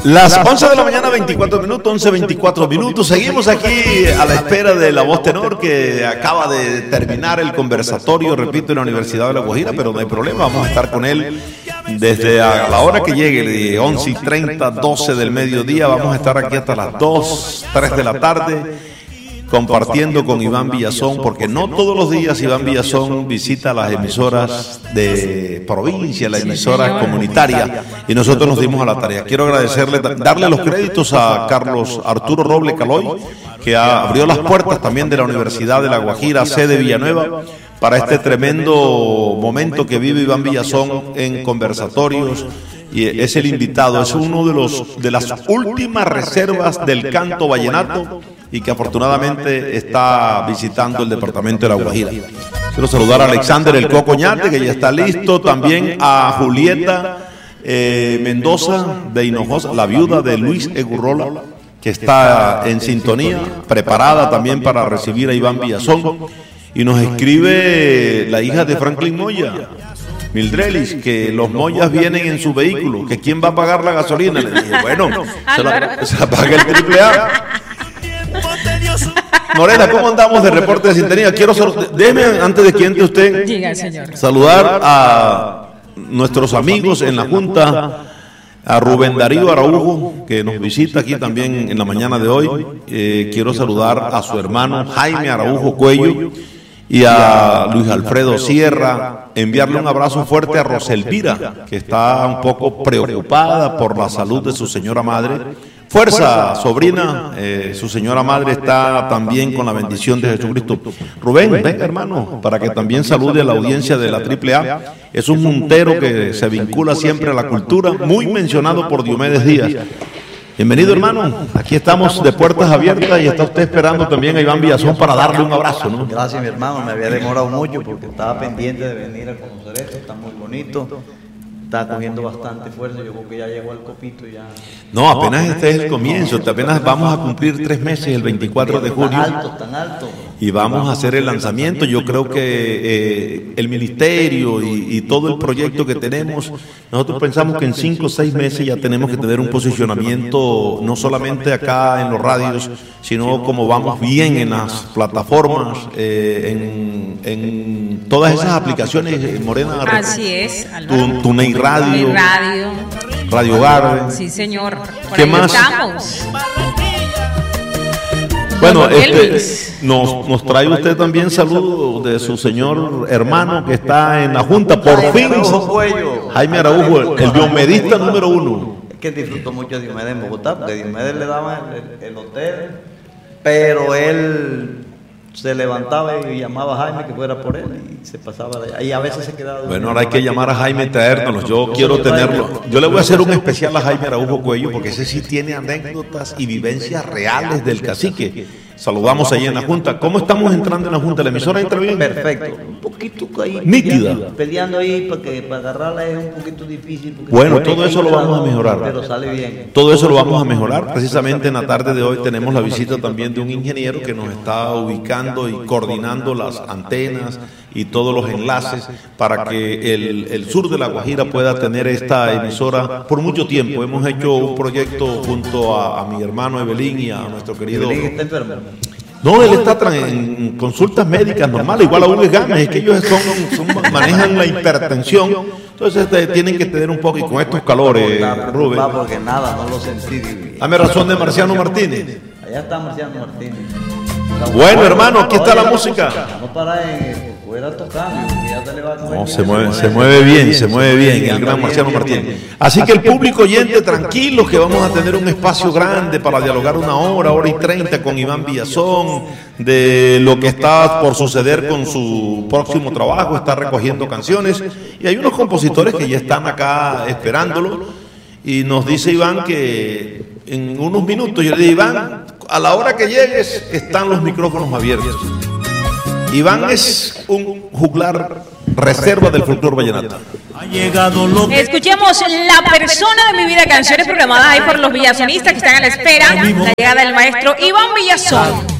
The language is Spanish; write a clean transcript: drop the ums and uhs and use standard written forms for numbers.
Las 11 de la mañana, 24 minutos, 11:24 minutos. Seguimos aquí a la espera de la voz tenor que acaba de terminar el conversatorio, repito, en la Universidad de La Guajira, pero no hay problema, vamos a estar con él desde a la hora que llegue, de 11:30, 12 del mediodía. Vamos a estar aquí hasta las 2, 3 de la tarde. Compartiendo con Iván Villazón, porque no todos los días Iván Villazón visita las emisoras de provincia, las emisoras comunitarias, y nosotros nos dimos a la tarea. Quiero agradecerle, darle los créditos a Carlos Arturo Roble Caloy, que abrió las puertas también de la Universidad de La Guajira, sede Villanueva, para este tremendo momento que vive Iván Villazón en conversatorios. Y es el invitado, es uno de las últimas reservas del canto vallenato, y que afortunadamente está visitando el departamento de La Guajira. Quiero saludar a Alexander El Coco Ñate, que ya está listo, también a Julieta Mendoza de Hinojosa, la viuda de Luis Egurrola, que está en sintonía, preparada también para recibir a Iván Villazón. Y nos escribe la hija de Franklin Moya, Mildrelis, que los Moyas vienen en su vehículo, que quién va a pagar la gasolina. Le dije, bueno, se la paga el AAA. Morena, ¿cómo andamos de reporte de sintonía? Quiero déjeme, antes de que entre usted, diga, señor, saludar a nuestros amigos en la Junta, a Rubén Darío Araujo, que nos visita aquí también en la mañana de hoy. Quiero saludar a su hermano Jaime Araujo Cuello y a Luis Alfredo Sierra, enviarle un abrazo fuerte a Roselvira, que está un poco preocupada por la salud de su señora madre. Fuerza, sobrina, su señora madre está también con la bendición de Jesucristo. Rubén, venga hermano, para que también salude a la audiencia de la AAA. Es un juntero que se vincula siempre a la cultura, muy mencionado por Diomedes Díaz. Bienvenido hermano, aquí estamos de puertas abiertas y está usted esperando también a Iván Villazón para darle un abrazo, ¿no? Gracias mi hermano, me había demorado mucho porque estaba pendiente de venir a conocer esto, está muy bonito. Está cogiendo bastante fuerza, yo creo que ya llegó al copito ya. No, apenas este es el comienzo, apenas vamos a cumplir 3 meses, el 24 de junio. Tan alto. Y vamos a hacer el lanzamiento. Yo creo que el ministerio y todo el proyecto que tenemos, nosotros pensamos que en 5 o 6 meses ya tenemos que tener un posicionamiento, no solamente acá en los radios, sino como vamos bien en las plataformas, en todas esas aplicaciones, Morena. Así es, TuneIn Radio, Radio Garden. Sí, señor. Por ¿Qué más? Estamos. Bueno, nos trae usted también saludos de su señor hermano que está en la Junta, por fin, Jaime Araujo, el biomedista número 1. Es que disfruto mucho de Diomedes en Bogotá, porque Diomedes le daba el hotel, pero él se levantaba y llamaba a Jaime que fuera por él y se pasaba de allá. Y a veces se quedaba. Bueno, ahora hay que llamar a Jaime y traérnoslo. Yo quiero tenerlo. Yo le voy a hacer un especial a Jaime Araujo Cuello porque ese sí tiene anécdotas y vivencias reales del cacique. Saludamos ahí en la Junta. ¿Cómo estamos entrando en la Junta? ¿La emisora entra bien? Perfecto. Un poquito ahí. Nítida. Peleando ahí para agarrarla es un poquito difícil. Bueno, todo eso lo vamos a mejorar. Pero sale bien. Todo eso lo vamos a mejorar. Precisamente en la tarde de hoy tenemos la visita también de un ingeniero que nos está ubicando y coordinando las antenas y todos los enlaces para que el sur de La Guajira pueda tener esta emisora por mucho tiempo. Hemos hecho un proyecto junto a mi hermano Evelyn y a nuestro querido... ¿Evelyn está enfermo? No, él está en consultas médicas normales, igual a Hugo Gámez, es que ellos manejan la hipertensión, entonces tienen que tener un poco, y con estos calores, Rubén. Porque nada, no lo sentí. Dame razón de Marciano Martínez. Allá está Marciano Martínez. Bueno, hermano, aquí está la música. No para fuera tocando, ya te le va a comer. No, se mueve bien, el gran Marciano Martínez. Así que el público oyente, tranquilos que vamos a tener un espacio grande para dialogar 1 hora y 30 con Iván Villazón, de lo que está por suceder con su próximo trabajo, está recogiendo canciones, y hay unos compositores que ya están acá esperándolo, y nos dice Iván que en unos minutos, yo le dije, Iván, a la hora que llegues están los micrófonos abiertos. Iván es un juglar reserva del folclore vallenato. Escuchemos La Persona de Mi Vida, canciones programadas ahí por los villazonistas que están a la espera. La llegada del maestro Iván Villazón.